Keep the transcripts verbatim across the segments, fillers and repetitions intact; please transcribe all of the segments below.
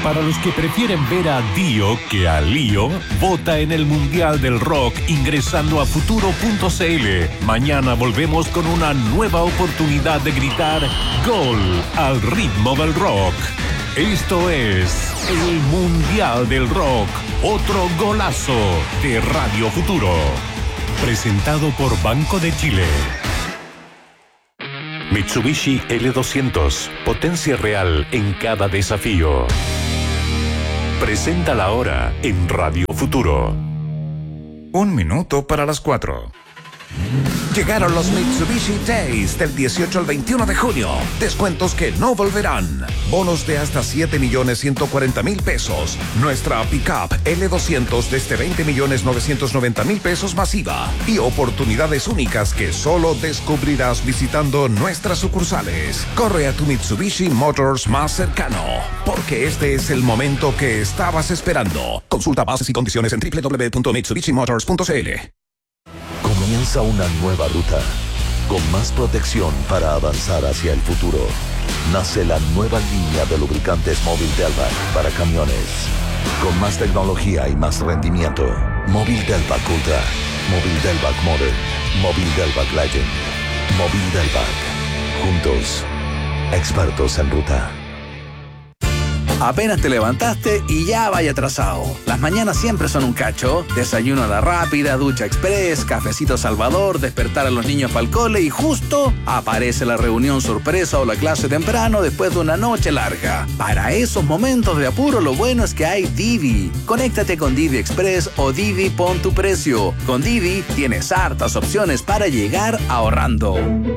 Para los que prefieren ver a Dio que a Lío, vota en el Mundial del Rock ingresando a futuro punto c l. Mañana volvemos con una nueva oportunidad de gritar ¡Gol! Al ritmo del rock. Esto es el Mundial del Rock, otro golazo de Radio Futuro. Presentado por Banco de Chile. Mitsubishi L doscientos, potencia real en cada desafío. Presenta la hora en Radio Futuro. Un minuto para las cuatro. Llegaron los Mitsubishi Days del dieciocho al veintiuno de junio. Descuentos que no volverán. Bonos de hasta siete millones ciento cuarenta mil pesos. Nuestra pickup L doscientos desde veinte millones novecientos noventa mil pesos masiva. Y oportunidades únicas que solo descubrirás visitando nuestras sucursales. Corre a tu Mitsubishi Motors más cercano, porque este es el momento que estabas esperando. Consulta bases y condiciones en doble u doble u doble u punto mitsubishi motors punto c l. Comienza una nueva ruta, con más protección para avanzar hacia el futuro. Nace la nueva línea de lubricantes Móvil Delvac para camiones, con más tecnología y más rendimiento. Móvil Delvac Ultra, Móvil Delvac Modern, Móvil Delvac Legend, Móvil Delvac. Juntos, expertos en ruta. Apenas te levantaste y ya vaya atrasado. Las mañanas siempre son un cacho. Desayuno a la rápida, ducha express, cafecito Salvador, despertar a los niños para el cole y justo aparece la reunión sorpresa o la clase temprano después de una noche larga. Para esos momentos de apuro, lo bueno es que hay Didi. Conéctate con Didi Express o Didi Pon tu Precio. Con Didi tienes hartas opciones para llegar ahorrando.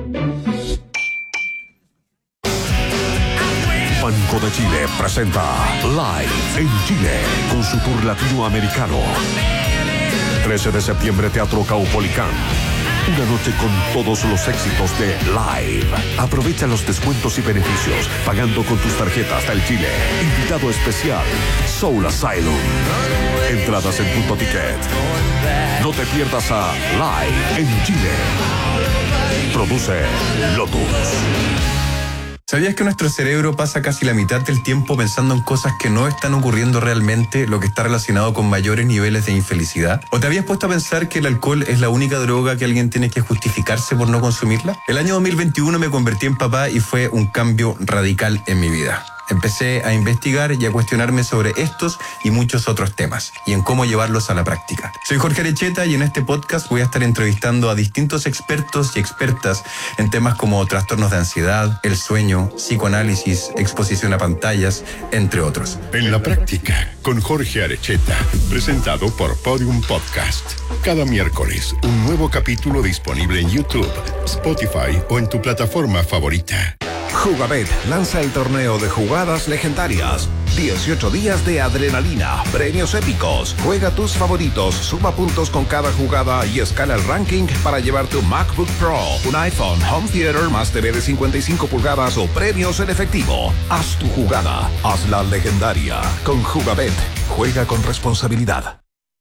Banco de Chile presenta Live en Chile con su tour latinoamericano. trece de septiembre, Teatro Caupolicán. Una noche con todos los éxitos de Live. Aprovecha los descuentos y beneficios pagando con tus tarjetas del Chile. Invitado especial, Soul Asylum. Entradas en Punto Ticket. No te pierdas a Live en Chile. Produce Lotus. ¿Sabías que nuestro cerebro pasa casi la mitad del tiempo pensando en cosas que no están ocurriendo realmente, lo que está relacionado con mayores niveles de infelicidad? ¿O te habías puesto a pensar que el alcohol es la única droga que alguien tiene que justificarse por no consumirla? El año dos mil veintiuno me convertí en papá y fue un cambio radical en mi vida. Empecé a investigar y a cuestionarme sobre estos y muchos otros temas y en cómo llevarlos a la práctica. Soy Jorge Arecheta y en este podcast voy a estar entrevistando a distintos expertos y expertas en temas como trastornos de ansiedad, el sueño, psicoanálisis, exposición a pantallas, entre otros. En la práctica, con Jorge Arecheta, presentado por Podium Podcast. Cada miércoles, un nuevo capítulo disponible en YouTube, Spotify o en tu plataforma favorita. Jugabet lanza el torneo de jugadas legendarias. dieciocho días de adrenalina, premios épicos. Juega tus favoritos, suma puntos con cada jugada y escala el ranking para llevarte un MacBook Pro, un iPhone, home theater más T V de cincuenta y cinco pulgadas o premios en efectivo. Haz tu jugada, hazla legendaria. Con Jugabet, juega con responsabilidad.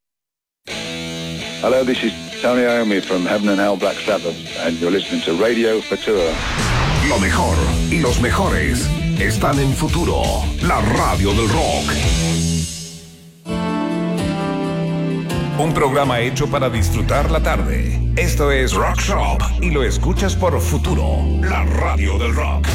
Hello, this is Tony Iommi from Heaven and Hell Black Sabbath, and you're listening to Radio Futura. Lo mejor y los mejores están en Futuro, la radio del rock. Un programa hecho para disfrutar la tarde. Esto es Rock Shop y lo escuchas por Futuro, la radio del rock.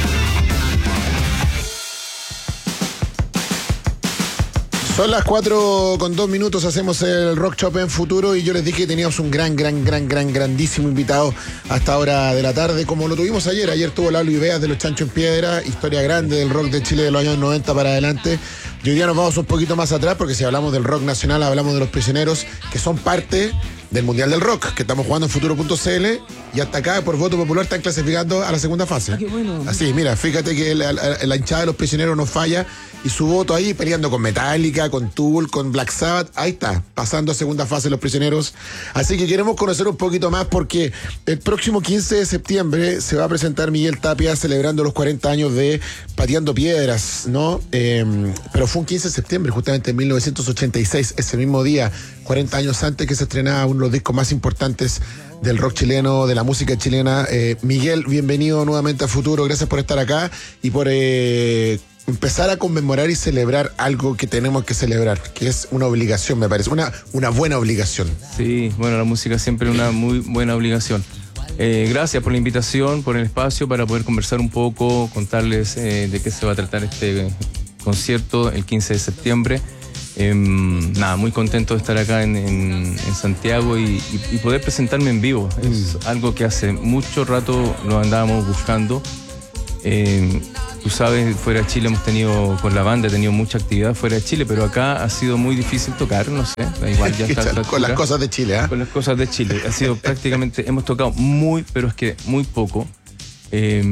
Son las cuatro con dos minutos, hacemos el Rock Shop en Futuro y yo les dije que teníamos un gran, gran, gran, gran, grandísimo invitado a esta hora de la tarde, como lo tuvimos ayer. Ayer tuvo Lalo Ibeas de Los Chanchos en Piedra, historia grande del rock de Chile de los años noventa para adelante. Y hoy día nos vamos un poquito más atrás, porque si hablamos del rock nacional, hablamos de Los Prisioneros, que son parte del Mundial del Rock, que estamos jugando en futuro punto c l, y hasta acá, por voto popular, están clasificando a la segunda fase. Ah, qué bueno. Así, mira, fíjate que la, la, la hinchada de Los Prisioneros no falla, y su voto ahí peleando con Metallica, con Tool, con Black Sabbath, ahí está, pasando a segunda fase Los Prisioneros. Así que queremos conocer un poquito más, porque el próximo quince de septiembre se va a presentar Miguel Tapia celebrando los cuarenta años de Pateando Piedras, ¿no? Eh, pero fue un quince de septiembre, justamente en mil novecientos ochenta y seis, ese mismo día, cuarenta años antes que se estrenaba uno de los discos más importantes del rock chileno, de la música chilena. Eh, Miguel, bienvenido nuevamente a Futuro, gracias por estar acá y por eh, empezar a conmemorar y celebrar algo que tenemos que celebrar, que es una obligación, me parece, una, una buena obligación. Sí, bueno, la música siempre es una muy buena obligación. Eh, gracias por la invitación, por el espacio para poder conversar un poco, contarles eh, de qué se va a tratar este concierto el quince de septiembre. Eh, nada, muy contento de estar acá en, en, en Santiago y, y, y poder presentarme en vivo. Mm. Es algo que hace mucho rato lo andábamos buscando. Eh, tú sabes, fuera de Chile hemos tenido, con la banda, he tenido mucha actividad fuera de Chile, pero acá ha sido muy difícil tocar, no sé, igual ya está. Con las cosas de Chile, ¿eh? Con las cosas de Chile. Ha sido prácticamente, hemos tocado muy, pero es que muy poco. Eh,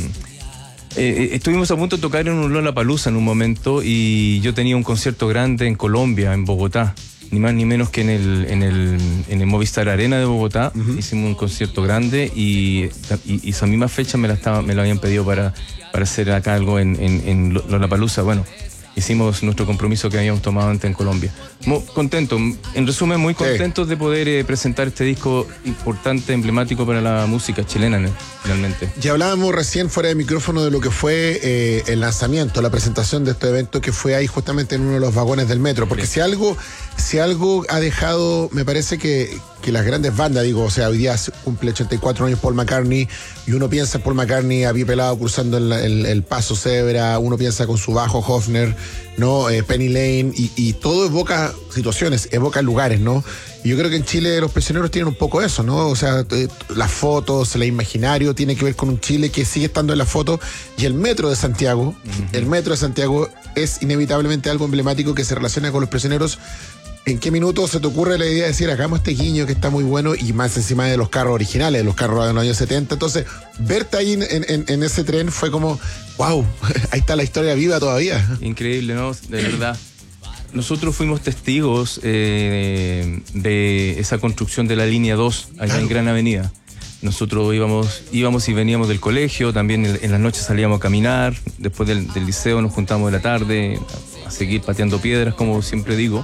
eh, estuvimos a punto de tocar en un Lollapalooza en un momento y yo tenía un concierto grande en Colombia, en Bogotá. Ni más ni menos que en el, en el, en el Movistar Arena de Bogotá. Uh-huh. Hicimos un concierto grande y, y, y esa misma fecha me la, estaba, me la habían pedido para, para hacer acá algo en, en, en Lollapalooza. Bueno, hicimos nuestro compromiso que habíamos tomado antes en Colombia. Muy contento, en resumen, muy contentos sí. de poder eh, presentar este disco importante, emblemático para la música chilena, ¿no? Finalmente. Ya hablábamos recién fuera de micrófono de lo que fue eh, el lanzamiento, la presentación de este evento que fue ahí justamente en uno de los vagones del metro, porque sí. si algo si algo ha dejado, me parece que, que las grandes bandas, digo, o sea, hoy día cumple ochenta y cuatro años Paul McCartney y uno piensa en Paul McCartney a pie pelado cruzando el, el, el paso Cebra, uno piensa con su bajo Hofner, ¿no? Eh, Penny Lane y, y todo evoca situaciones, evoca lugares, ¿no? Y yo creo que en Chile Los Prisioneros tienen un poco eso, ¿no? O sea, eh, las fotos, el imaginario tiene que ver con un Chile que sigue estando en la foto y el metro de Santiago, uh-huh. el metro de Santiago es inevitablemente algo emblemático que se relaciona con Los Prisioneros. ¿En qué minuto se te ocurre la idea de decir, hagamos este guiño que está muy bueno y más encima de los carros originales, de los carros de los años setenta? Entonces, verte ahí en, en, en ese tren fue como, wow, ahí está la historia viva todavía. Increíble, ¿no? De verdad. Nosotros fuimos testigos eh, de esa construcción de la línea dos allá claro. en Gran Avenida. Nosotros íbamos, íbamos y veníamos del colegio, también en, en las noches salíamos a caminar, después del, del liceo nos juntamos de la tarde a, a seguir pateando piedras, como siempre digo.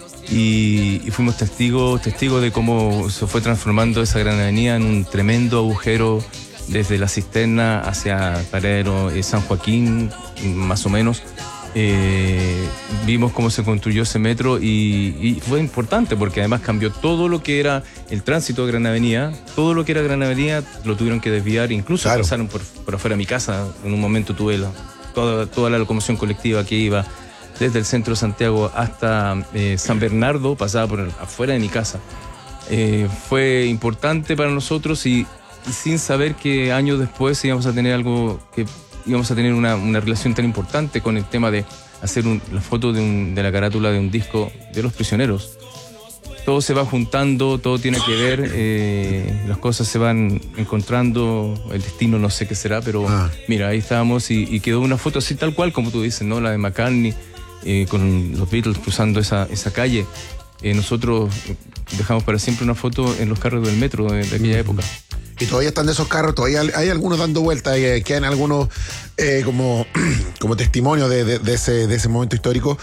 Y, y fuimos testigos, testigos de cómo se fue transformando esa Gran Avenida en un tremendo agujero desde la Cisterna hacia Paradero eh, San Joaquín, más o menos. Eh, vimos cómo se construyó ese metro y, y fue importante porque además cambió todo lo que era el tránsito de Gran Avenida, todo lo que era Gran Avenida lo tuvieron que desviar, incluso claro. pasaron por, por afuera de mi casa. En un momento tuve la, toda, toda la locomoción colectiva que iba desde el centro de Santiago hasta eh, San Bernardo, pasaba por afuera de mi casa. Eh, fue importante para nosotros y, y sin saber que años después íbamos a tener algo, que íbamos a tener una, una relación tan importante con el tema de hacer un, la foto de, un, de la carátula de un disco de Los Prisioneros. Todo se va juntando, todo tiene que ver, eh, las cosas se van encontrando, el destino no sé qué será, pero ah. mira, ahí estábamos y, y quedó una foto así tal cual como tú dices, ¿no? La de McCartney, Eh, con los Beatles cruzando esa, esa calle. Eh, nosotros dejamos para siempre una foto en los carros del metro de, de aquella mm. época. Y todavía están de esos carros, todavía hay algunos dando vueltas, eh, quedan algunos eh, como, como testimonio de, de, de, ese, de ese momento histórico.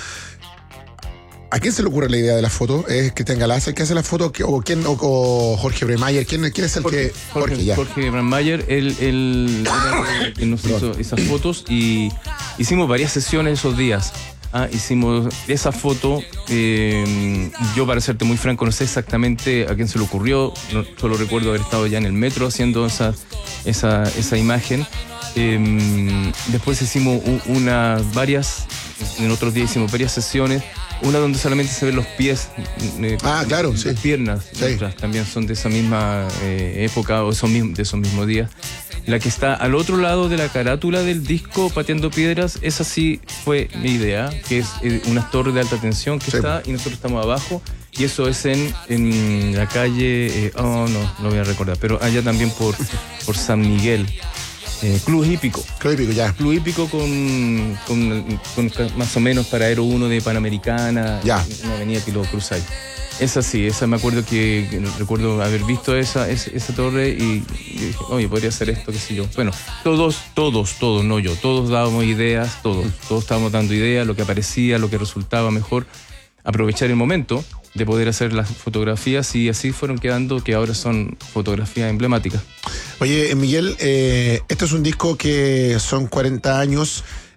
¿A quién se le ocurre la idea de la foto? ¿Es Cristian Galaz el que hace la foto? ¿O, quién, o, o Jorge Bremayer? ¿Quién, ¿Quién es el Jorge, que...? Jorge, Jorge, Jorge Bremayer, él, él, él, él nos hizo esas fotos y hicimos varias sesiones esos días. Ah, hicimos esa foto, eh, yo para serte muy franco no sé exactamente a quién se le ocurrió, no, solo recuerdo haber estado ya en el metro haciendo esa, esa, esa imagen. Eh, después hicimos una, varias, en otros días hicimos varias sesiones, una donde solamente se ven los pies, eh, ah, claro, las sí. piernas, sí. Nuestras también son de esa misma eh, época o son de esos mismos días. La que está al otro lado de la carátula del disco Pateando Piedras, esa sí fue mi idea, que es una torre de alta tensión que sí. está y nosotros estamos abajo y eso es en, en la calle, eh, oh no, no voy a recordar, pero allá también por, por San Miguel. Eh, Club Hípico. Club Hípico, ya. Club Hípico con, con, con más o menos Paradero uno de Panamericana, ya. Una avenida que lo cruza ahí. Esa sí, esa me acuerdo que, que recuerdo haber visto esa, esa, esa torre y, y dije, oye, podría hacer esto, qué sé yo. Bueno, todos, todos, todos, no yo, todos dábamos ideas, todos, todos estábamos dando ideas, lo que aparecía, lo que resultaba mejor, aprovechar el momento de poder hacer las fotografías y así fueron quedando, que ahora son fotografías emblemáticas. Oye, Miguel, eh, este es un disco que son cuarenta años.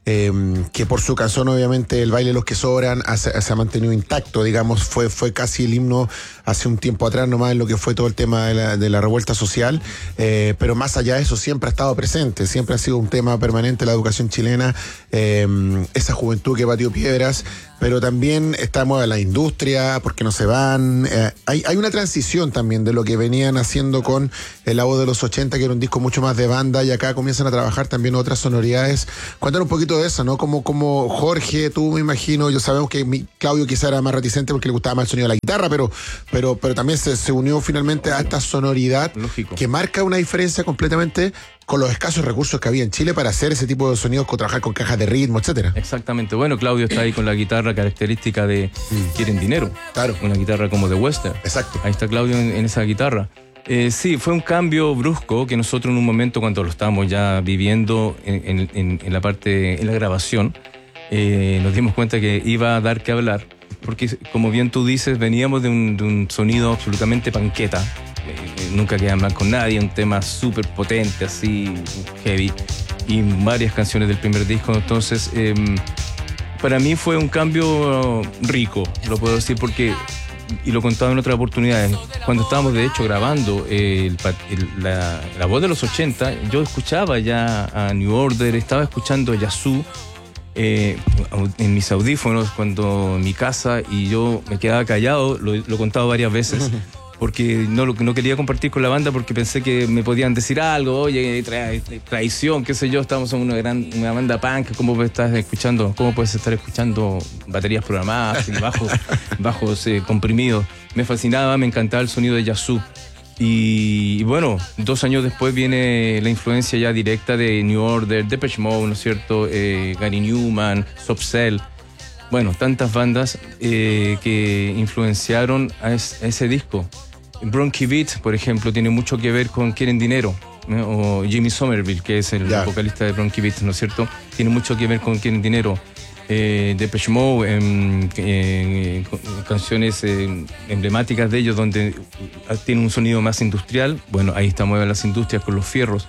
eh, que por su canción, obviamente, El baile de los que sobran se, se ha mantenido intacto, digamos, fue, fue casi el himno hace un tiempo atrás nomás en lo que fue todo el tema de la, de la revuelta social, eh, pero más allá de eso siempre ha estado presente, siempre ha sido un tema permanente la educación chilena, eh, esa juventud que batió piedras, pero también estamos en la industria, porque no se van, eh, hay, hay una transición también de lo que venían haciendo con el La Voz de los ochenta, que era un disco mucho más de banda, y acá comienzan a trabajar también otras sonoridades. Cuéntanos un poquito de eso, ¿no? Como, como Jorge, tú me imagino, yo sabemos que mi, Claudio quizá era más reticente porque le gustaba más el sonido de la guitarra, pero, pero, pero también se, se unió finalmente a esta sonoridad. Lógico. Que marca una diferencia completamente con los escasos recursos que había en Chile para hacer ese tipo de sonidos, con trabajar con cajas de ritmo, etcétera. Exactamente. Bueno, Claudio está ahí con la guitarra característica de mm. Quieren Dinero. Claro. Una guitarra como de western. Exacto. Ahí está Claudio en, en esa guitarra. Eh, sí, fue un cambio brusco que nosotros en un momento, cuando lo estábamos ya viviendo en, en, en la parte, en la grabación, eh, nos dimos cuenta que iba a dar que hablar, porque como bien tú dices, veníamos de un, de un sonido absolutamente panqueta, eh, nunca quedan mal con nadie, un tema súper potente, así, heavy, y varias canciones del primer disco. Entonces, eh, para mí fue un cambio rico, lo puedo decir, porque, y lo contaba en otras oportunidades, cuando estábamos de hecho grabando eh, el, el, la, la Voz de los ochenta, yo escuchaba ya a New Order, estaba escuchando a Yazoo eh, en mis audífonos cuando en mi casa, y yo me quedaba callado, lo, lo he contado varias veces, porque no, no quería compartir con la banda porque pensé que me podían decir algo, oye, tra traición, qué sé yo, estamos en una gran una banda punk, ¿cómo estás escuchando? ¿Cómo puedes estar escuchando baterías programadas y bajos, bajos eh, comprimidos? Me fascinaba, me encantaba el sonido de Yazoo. Y, y bueno, dos años después viene la influencia ya directa de New Order, Depeche Mode, ¿no es cierto? Eh, Gary Newman, Soft Cell. Bueno, tantas bandas eh, que influenciaron a, es, a ese disco. Bronchi Beat, por ejemplo, tiene mucho que ver con Quieren Dinero, ¿no? O Jimmy Somerville, que es el yeah. vocalista de Bronchi Beat, ¿no es cierto? Tiene mucho que ver con Quieren Dinero. Eh, Depeche Mode, eh, eh, canciones eh, emblemáticas de ellos donde tiene un sonido más industrial. Bueno, ahí está Mueve las Industrias con Los Fierros.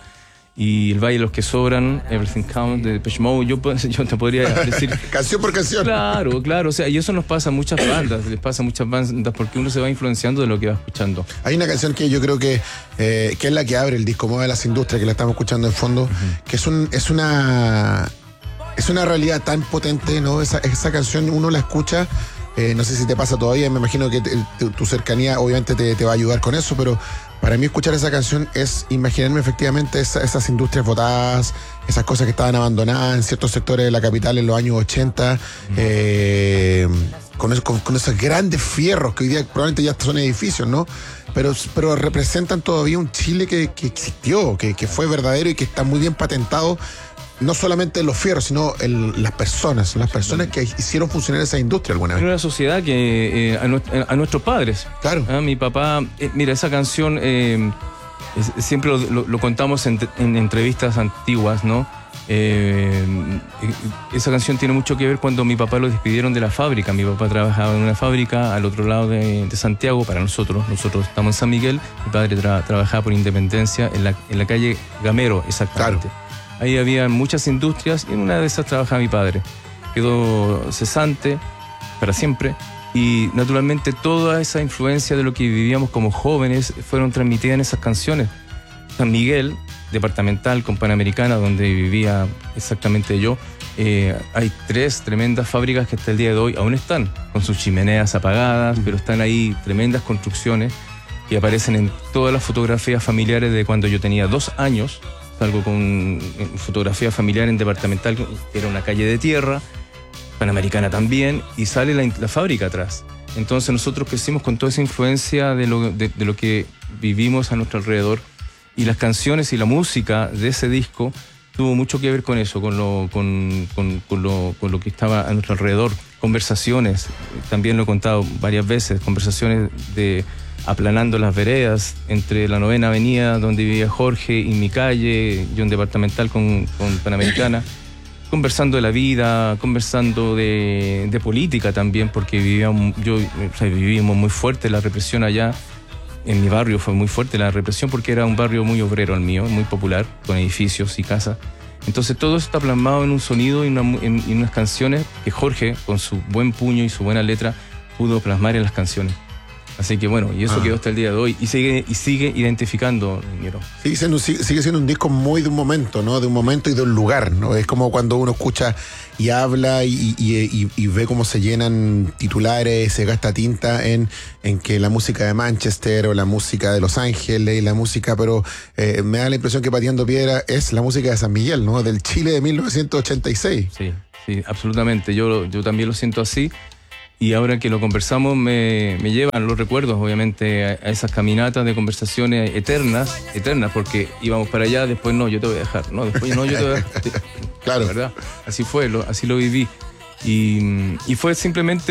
Y El Valle de los que Sobran, Everything Counts, de Depeche Mode, yo, yo te podría decir... canción por canción. Claro, claro, o sea, y eso nos pasa a muchas bandas, les pasa a muchas bandas porque uno se va influenciando de lo que va escuchando. Hay una canción que yo creo que, eh, que es la que abre el disco, Mueve las Industrias, que la estamos escuchando en fondo, uh-huh. que es, un, es una... Es una realidad tan potente, ¿no? Esa, esa canción uno la escucha, eh, no sé si te pasa todavía, me imagino que te, tu, tu cercanía obviamente te, te va a ayudar con eso, pero para mí escuchar esa canción es imaginarme efectivamente esa, esas industrias botadas, esas cosas que estaban abandonadas en ciertos sectores de la capital en los años ochenta, eh, con, eso, con, con esos grandes fierros que hoy día probablemente ya son edificios, ¿no? Pero, pero representan todavía un Chile que, que existió, que, que fue verdadero y que está muy bien patentado. No solamente los fierros, sino el, las personas, las personas que hicieron funcionar esa industria alguna vez. Era una sociedad que eh, a, nu a nuestros padres. Claro. ¿Ah? Mi papá, eh, mira, esa canción eh, es, siempre lo, lo, lo contamos en, en entrevistas antiguas, ¿no? Eh, esa canción tiene mucho que ver cuando mi papá lo despidieron de la fábrica. Mi papá trabajaba en una fábrica al otro lado de, de Santiago para nosotros. Nosotros estamos en San Miguel. Mi padre tra trabajaba por Independencia en la, en la calle Gamero, exactamente. Claro. Ahí había muchas industrias y en una de esas trabajaba mi padre. Quedó cesante para siempre y naturalmente toda esa influencia de lo que vivíamos como jóvenes fueron transmitidas en esas canciones. San Miguel, departamental con Panamericana, donde vivía exactamente yo, eh, hay tres tremendas fábricas que hasta el día de hoy aún están, con sus chimeneas apagadas, pero están ahí tremendas construcciones que aparecen en todas las fotografías familiares de cuando yo tenía dos años. Salgo con fotografía familiar en departamental, que era una calle de tierra, Panamericana también, y sale la, la fábrica atrás. Entonces nosotros crecimos con toda esa influencia de lo, de, de lo que vivimos a nuestro alrededor, y las canciones y la música de ese disco tuvo mucho que ver con eso, con lo, con, con, con lo, con lo que estaba a nuestro alrededor. Conversaciones, también lo he contado varias veces, conversaciones de... aplanando las veredas entre la Novena Avenida donde vivía Jorge y mi calle, yo en departamental con, con Panamericana, conversando de la vida, conversando de, de política también, porque vivíamos, yo, o sea, vivíamos muy fuerte la represión allá. En mi barrio fue muy fuerte la represión porque era un barrio muy obrero el mío, muy popular, con edificios y casas. Entonces todo eso está plasmado en un sonido y, una, en, en unas canciones que Jorge, con su buen puño y su buena letra, pudo plasmar en las canciones. Así que bueno, y eso ah. quedó hasta el día de hoy. Y sigue, y sigue identificando, Niñero. Sigue siendo, sigue, sigue siendo un disco muy de un momento, ¿no? De un momento y de un lugar, ¿no? Es como cuando uno escucha y habla y, y, y, y ve cómo se llenan titulares, se gasta tinta en, en que la música de Manchester o la música de Los Ángeles y la música, pero eh, me da la impresión que Pateando Piedra es la música de San Miguel, ¿no? Del Chile de mil novecientos ochenta y seis. Sí, sí, absolutamente. Yo, yo también lo siento así. Y ahora que lo conversamos me, me llevan los recuerdos, obviamente, a, a esas caminatas de conversaciones eternas, eternas, porque íbamos para allá, después no, yo te voy a dejar, no, después no, yo te voy a dejar. Claro. ¿Verdad? Así fue, lo, así lo viví. Y, y fue simplemente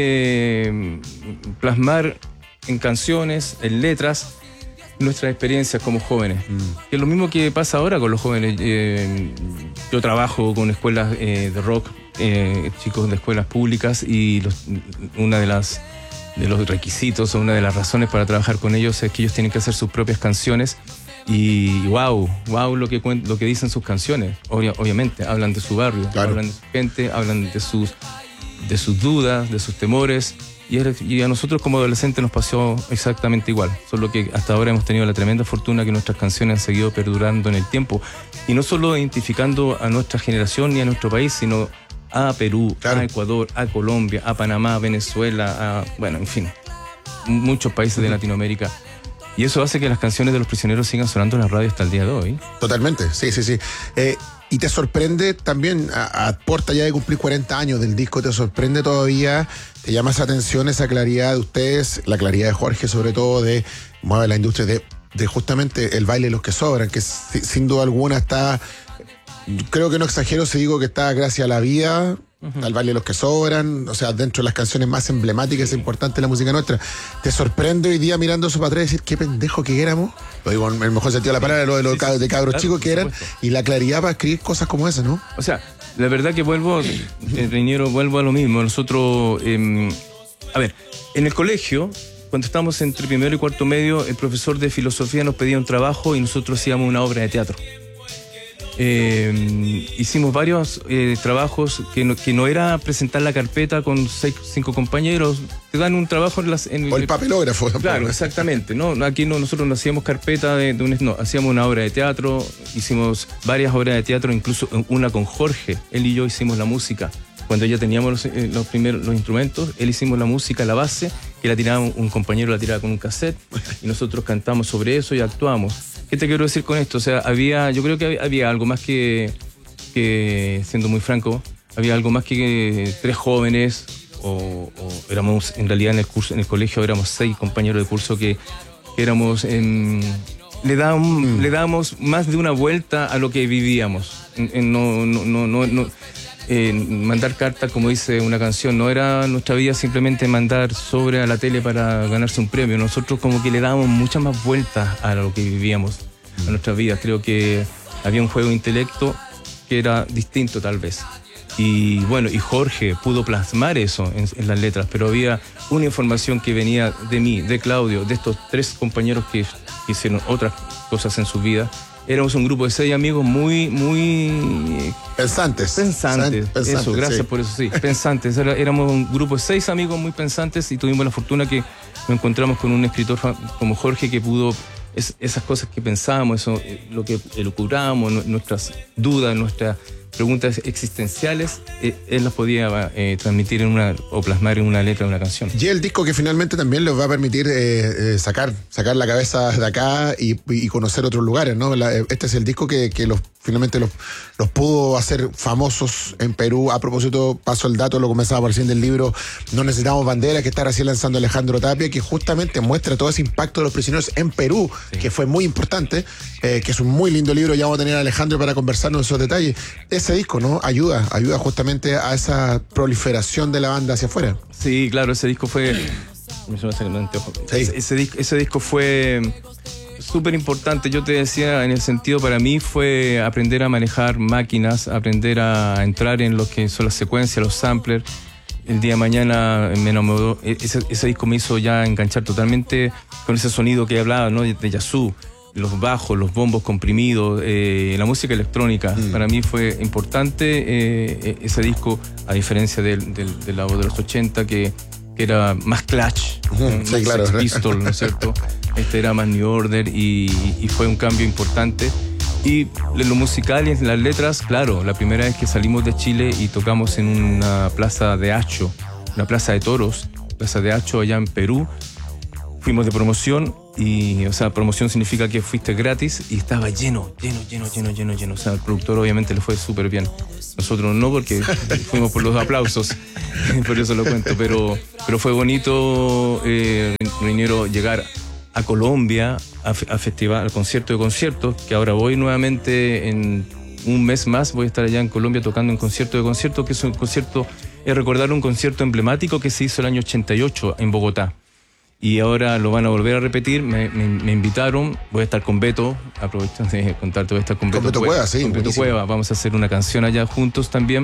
eh, plasmar en canciones, en letras, nuestras experiencias como jóvenes. Mm. Que es lo mismo que pasa ahora con los jóvenes. Eh, yo trabajo con escuelas eh, de rock, eh, chicos de escuelas públicas, y los, una de las de los requisitos o una de las razones para trabajar con ellos es que ellos tienen que hacer sus propias canciones. Y wow, wow lo que lo que dicen sus canciones. Obvia, obviamente, hablan de su barrio, claro. hablan de su gente, hablan de sus, de sus dudas, de sus temores. Y a nosotros como adolescentes nos pasó exactamente igual, solo que hasta ahora hemos tenido la tremenda fortuna que nuestras canciones han seguido perdurando en el tiempo, y no solo identificando a nuestra generación ni a nuestro país, sino a Perú, claro. a Ecuador, a Colombia, a Panamá, a Venezuela, a, bueno, en fin, muchos países de Latinoamérica. Y eso hace que las canciones de Los Prisioneros sigan sonando en la radio hasta el día de hoy. Totalmente, sí, sí, sí. Eh, y te sorprende también, a, a puerta ya de cumplir cuarenta años del disco, te sorprende todavía, te llama esa atención, esa claridad de ustedes, la claridad de Jorge sobre todo, de mueve la industria, de, de justamente el baile de los que sobran, que sin duda alguna está, creo que no exagero si digo que está gracias a la vida, uh-huh. al baile de los que sobran, o sea, dentro de las canciones más emblemáticas e importantes de la música nuestra. ¿Te sorprende hoy día mirando eso para atrás y decir qué pendejo que éramos? Lo digo en el mejor sentido de la palabra, lo de los sí, de cabros claro, chicos que eran, y la claridad para escribir cosas como esa, ¿no? O sea, la verdad que vuelvo, eh, Reñero, vuelvo a lo mismo. Nosotros, eh, a ver, en el colegio, cuando estábamos entre primero y cuarto medio, el profesor de filosofía nos pedía un trabajo y nosotros hacíamos una obra de teatro. Eh, hicimos varios eh, trabajos que no, que no era presentar la carpeta con seis, cinco compañeros, te dan un trabajo en las... En, o el papelógrafo. Claro, exactamente, ¿no? Aquí no, nosotros no hacíamos carpeta de, de un... No, hacíamos una obra de teatro, hicimos varias obras de teatro, incluso una con Jorge, él y yo hicimos la música. Cuando ya teníamos los, eh, los primeros los instrumentos, él hicimos la música, la base, que la tiraba un, un compañero, la tiraba con un cassette, y nosotros cantamos sobre eso y actuamos. ¿Qué te quiero decir con esto? O sea, había, yo creo que había, había algo más que, que, siendo muy franco, había algo más que, que tres jóvenes, o, o éramos, en realidad en el curso, en el colegio éramos seis compañeros de curso que, que éramos, en, le, dábamos, mm. le dábamos más de una vuelta a lo que vivíamos. En, en, no, no, no, no, no eh, mandar cartas, como dice una canción, no era nuestra vida simplemente mandar sobre a la tele para ganarse un premio. Nosotros como que le dábamos muchas más vueltas a lo que vivíamos, a nuestras vidas. Creo que había un juego de intelecto que era distinto tal vez. Y bueno, y Jorge pudo plasmar eso en, en las letras, pero había una información que venía de mí, de Claudio, de estos tres compañeros que, que hicieron otras cosas en su vida. Éramos un grupo de seis amigos muy, muy... Pensantes. Pensantes, pensantes eso, gracias sí. por eso, sí, pensantes. Era, éramos un grupo de seis amigos muy pensantes y tuvimos la fortuna que nos encontramos con un escritor como Jorge que pudo... Es, esas cosas que pensábamos, eso, lo que elucubrábamos, nuestras dudas, nuestras preguntas existenciales, eh, él las podía eh, transmitir en una, o plasmar en una letra de una canción. Y el disco que finalmente también les va a permitir eh, eh, sacar, sacar la cabeza de acá y, y conocer otros lugares, ¿no? La, este es el disco que, que los, finalmente los, los pudo hacer famosos en Perú. A propósito, paso el dato, lo comenzaba recién del libro No Necesitamos Bandera, que está recién lanzando Alejandro Tapia, que justamente muestra todo ese impacto de Los Prisioneros en Perú, sí. que fue muy importante, eh, que es un muy lindo libro. Ya vamos a tener a Alejandro para conversarnos esos detalles. Ese disco, ¿no? Ayuda, ayuda justamente a esa proliferación de la banda hacia afuera. Sí, claro, ese disco fue... Sí. Ese, ese, ese disco fue súper importante. Yo te decía, en el sentido, para mí fue aprender a manejar máquinas, aprender a entrar en lo que son las secuencias, los samplers. El día de mañana me enamoró. Ese, ese disco me hizo ya enganchar totalmente con ese sonido que hablaba, ¿no? De Yazoo, los bajos, los bombos comprimidos, eh, la música electrónica. Mm. Para mí fue importante eh, ese disco, a diferencia del, del, del lado de los ochenta, que, que era más Clash, uh-huh. ¿no? Sí, más claro. Sex Pistols, ¿no es cierto? Este era más New Order y, y fue un cambio importante. Y en lo musical y en las letras, claro, la primera vez que salimos de Chile y tocamos en una plaza de Hacho, una plaza de toros, plaza de Hacho allá en Perú, fuimos de promoción y, o sea, promoción significa que fuiste gratis y estaba lleno, lleno, lleno, lleno, lleno, lleno. O sea, al productor obviamente le fue súper bien. Nosotros no, porque fuimos por los aplausos, por eso lo cuento, pero, pero fue bonito, eh, Reñero, llegar a Colombia, a, a festival, al concierto de conciertos, que ahora voy nuevamente en un mes más, voy a estar allá en Colombia tocando un concierto de conciertos, que es un concierto, es recordar un concierto emblemático que se hizo el año ochenta y ocho en Bogotá. Y ahora lo van a volver a repetir, me, me, me invitaron, voy a estar con Beto, aprovecho de contarte, voy a estar con, con Beto, Beto Cueva, Cueva, sí, con Beto Cueva, vamos a hacer una canción allá juntos también.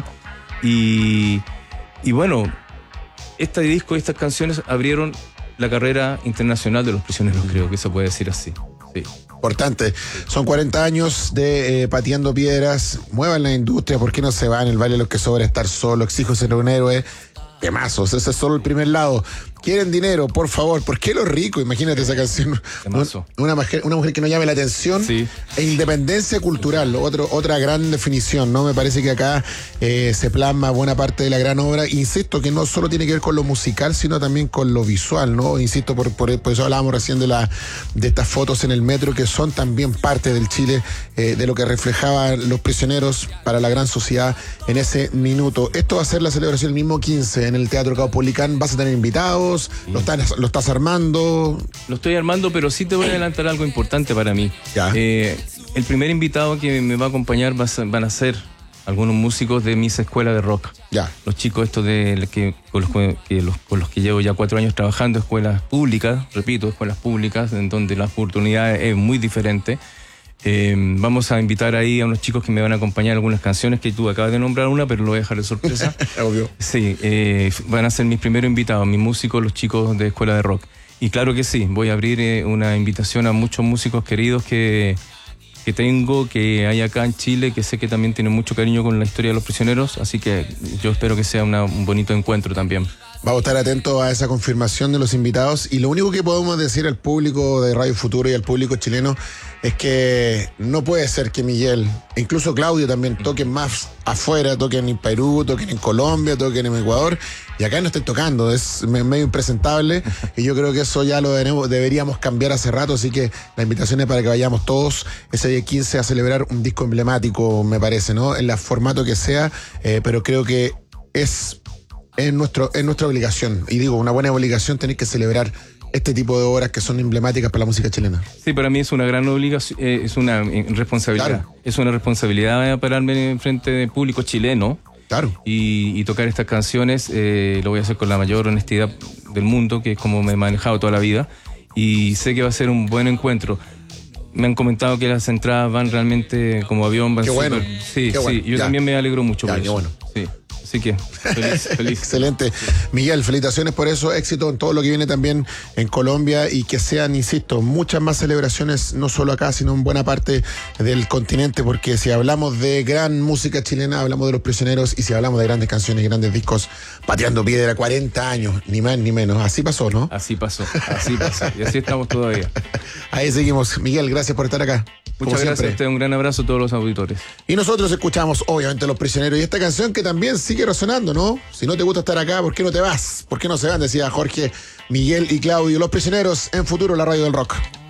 Y, y bueno, este disco y estas canciones abrieron la carrera internacional de Los Prisioneros, creo que se puede decir así. Sí. Importante. Son cuarenta años de eh, pateando piedras. Muevan la industria. ¿Por qué no se van? El baile de los que sobra, estar solo. Exijo ser un héroe. Temazos. Ese es solo el primer lado. Quieren dinero, por favor. ¿Por qué los ricos? Imagínate esa canción. Temazo. Una mujer, una mujer que no llame la atención. Sí. E independencia cultural. Otro, otra gran definición, ¿no? Me parece que acá eh, se plasma buena parte de la gran obra. Insisto que no solo tiene que ver con lo musical, sino también con lo visual, ¿no? Insisto, por, por, por eso hablábamos recién de, la, de estas fotos en el metro, que son también parte del Chile, eh, de lo que reflejaban Los Prisioneros para la gran sociedad en ese minuto. Esto va a ser la celebración el mismo quince en el Teatro Caupolicán. ¿Vas a tener invitados? Sí. ¿Lo, estás, ¿Lo estás armando? Lo estoy armando, pero sí te voy a adelantar algo importante para mí. Ya. Eh, el primer invitado que me va a acompañar va a ser, van a ser algunos músicos de mis escuelas de rock. Ya. Los chicos estos de que, con, los, que los, con los que llevo ya cuatro años trabajando, escuelas públicas, repito, escuelas públicas, en donde la oportunidad es muy diferente. Eh, vamos a invitar ahí a unos chicos que me van a acompañar en algunas canciones que tú acabas de nombrar una, pero lo voy a dejar de sorpresa. Obvio. Sí, eh, van a ser mis primeros invitados, mis músicos, los chicos de escuela de rock. Y claro que sí, voy a abrir eh, una invitación a muchos músicos queridos que, que tengo, que hay acá en Chile, que sé que también tienen mucho cariño con la historia de Los Prisioneros, así que yo espero que sea una, un bonito encuentro también. Vamos a estar atentos a esa confirmación de los invitados, y lo único que podemos decir al público de Radio Futuro y al público chileno es que no puede ser que Miguel, e incluso Claudio también, toquen más afuera, toquen en Perú, toquen en Colombia, toquen en Ecuador, y acá no estén tocando. Es medio impresentable, y yo creo que eso ya lo debemos, deberíamos cambiar hace rato, así que la invitación es para que vayamos todos ese día quince a celebrar un disco emblemático, me parece, ¿no? En el formato que sea, eh, pero creo que es... Es, nuestro, es nuestra obligación, y digo, una buena obligación tener que celebrar este tipo de obras que son emblemáticas para la música chilena. Sí, para mí es una gran obligación, eh, es una eh, responsabilidad. Claro. Es una responsabilidad pararme en frente del público chileno. Claro. Y, y tocar estas canciones, eh, lo voy a hacer con la mayor honestidad del mundo, que es como me he manejado toda la vida. Y sé que va a ser un buen encuentro. Me han comentado que las entradas van realmente como avión. Van qué super, bueno. Sí, qué bueno. sí, yo ya. también me alegro mucho ya, por qué eso. Bueno. Sí. Así que, feliz, feliz. Excelente. Miguel, felicitaciones por eso, éxito en todo lo que viene también en Colombia, y que sean, insisto, muchas más celebraciones, no solo acá, sino en buena parte del continente, porque si hablamos de gran música chilena, hablamos de Los Prisioneros, y si hablamos de grandes canciones y grandes discos, pateando piedra, cuarenta años, ni más ni menos. Así pasó, ¿no? Así pasó, así pasó. Y así estamos todavía. Ahí seguimos. Miguel, gracias por estar acá. Muchas gracias a usted, un gran abrazo a todos los auditores. Y nosotros escuchamos, obviamente, Los Prisioneros, y esta canción que también sigue resonando, ¿no? Si no te gusta estar acá, ¿por qué no te vas? ¿Por qué no se van? Decía Jorge, Miguel y Claudio. Los Prisioneros en Futuro, la radio del rock.